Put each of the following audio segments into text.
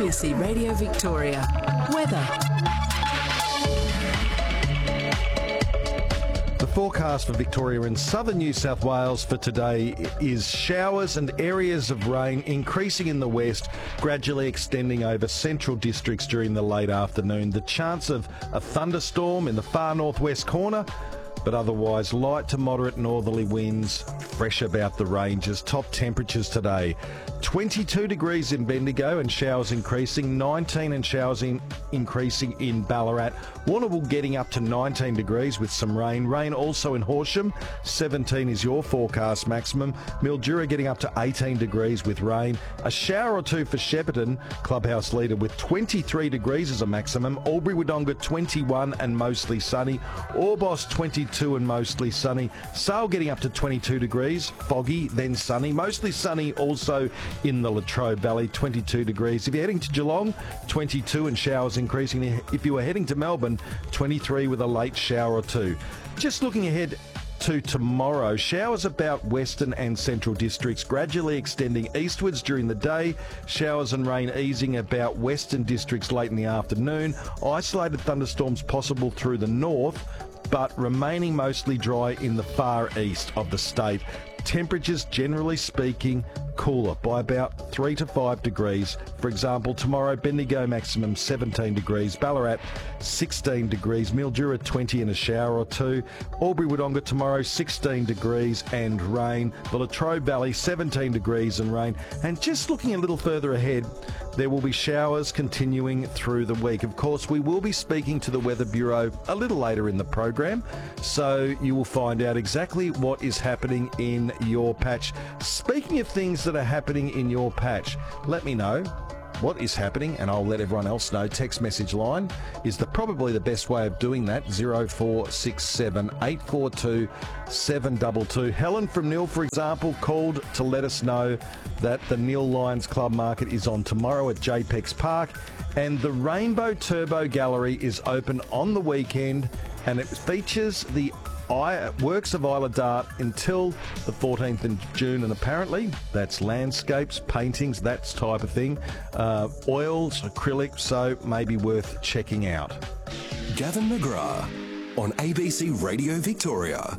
ABC Radio Victoria. Weather. The forecast for Victoria and southern New South Wales for today is showers and areas of rain increasing in the west, gradually extending over central districts during the late afternoon. The chance of a thunderstorm in the far northwest corner, but otherwise light to moderate northerly winds, fresh about the ranges. Top temperatures today, 22 degrees in Bendigo and showers increasing, 19 and showers increasing in Ballarat. Warrnambool getting up to 19 degrees with some rain. Rain also in Horsham, 17 is your forecast maximum. Mildura getting up to 18 degrees with rain. A shower or two for Shepparton, clubhouse leader, with 23 degrees as a maximum. Albury-Wodonga 21 and mostly sunny. Orbost 22 and mostly sunny. Sale getting up to 22 degrees, foggy then sunny. Mostly sunny also in the Latrobe Valley, 22 degrees. If you're heading to Geelong, 22 and showers increasing. If you were heading to Melbourne, 23 with a late shower or two. Just looking ahead to tomorrow, showers about western and central districts, gradually extending eastwards during the day. Showers and rain easing about western districts late in the afternoon. Isolated thunderstorms possible through the north, but remaining mostly dry in the far east of the state. Temperatures, generally speaking, cooler by about 3 to 5 degrees. For example, tomorrow, Bendigo maximum 17 degrees, Ballarat 16 degrees, Mildura 20 and a shower or two, Albury-Wodonga tomorrow 16 degrees and rain, the Latrobe Valley 17 degrees and rain. And just looking a little further ahead, there will be showers continuing through the week. Of course, we will be speaking to the Weather Bureau a little later in the program, so you will find out exactly what is happening in your patch. Speaking of things that are happening in your patch, let me know what is happening and I'll let everyone else know. Text message line is probably the best way of doing that, 0467 842 722. Helen from Neil, for example, called to let us know that the Neil Lions Club Market is on tomorrow at JPEX Park and the Rainbow Turbo Gallery is open on the weekend and it features the works of Isla Dart until the 14th of June, and apparently that's landscapes, paintings, that type of thing, oils, acrylic, so maybe worth checking out. Gavin McGrath on ABC Radio Victoria.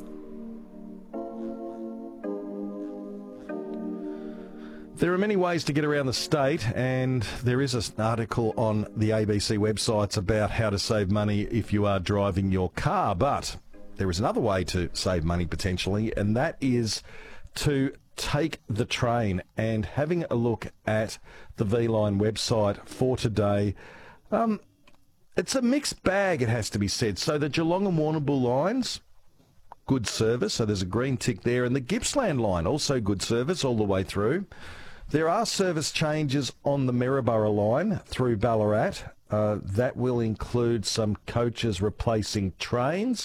There are many ways to get around the state, and there is an article on the ABC websites about how to save money if you are driving your car, but there is another way to save money potentially, and that is to take the train. And having a look at the V-Line website for today, it's a mixed bag, it has to be said. So the Geelong and Warrnambool lines, good service, so there's a green tick there. And the Gippsland line, also good service all the way through. There are service changes on the Maryborough line through Ballarat. That will include some coaches replacing trains.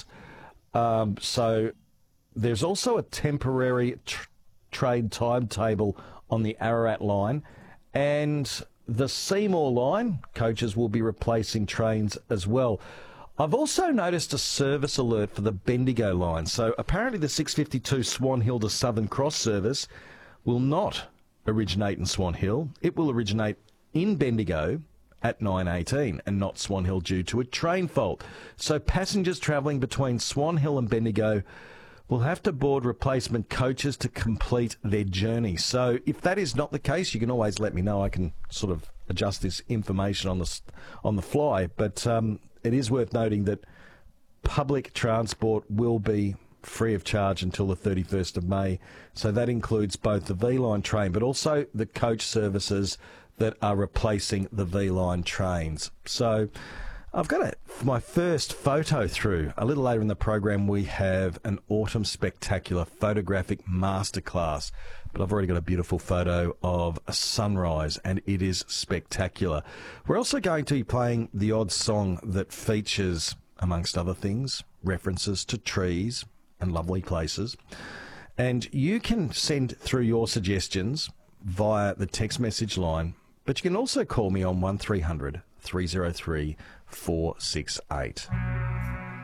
So there's also a temporary train timetable on the Ararat line, and the Seymour line, coaches will be replacing trains as well. I've also noticed a service alert for the Bendigo line. So apparently the 652 Swan Hill to Southern Cross service will not originate in Swan Hill. It will originate in Bendigo at 9:18 and not Swan Hill due to a train fault. So passengers travelling between Swan Hill and Bendigo will have to board replacement coaches to complete their journey. So if that is not the case, you can always let me know. I can sort of adjust this information on the fly. But it is worth noting that public transport will be free of charge until the 31st of May. So that includes both the V-Line train but also the coach services that are replacing the V-Line trains. So I've got my first photo through. A little later in the program, we have an autumn spectacular photographic masterclass. But I've already got a beautiful photo of a sunrise, and it is spectacular. We're also going to be playing the odd song that features, amongst other things, references to trees and lovely places. And you can send through your suggestions via the text message line, but you can also call me on 1300 303 468.